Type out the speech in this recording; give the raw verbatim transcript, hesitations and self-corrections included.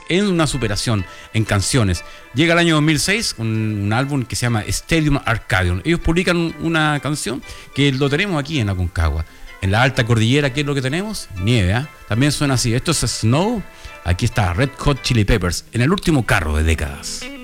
en una superación, en canciones. Llega el año dos mil seis, un, un álbum que se llama Stadium Arcadium. Ellos publican una canción que lo tenemos aquí en Aconcagua. En la alta cordillera, ¿qué es lo que tenemos? Nieve, ¿eh? También suena así. Esto es Snow. Aquí está Red Hot Chili Peppers, en el último carro de décadas.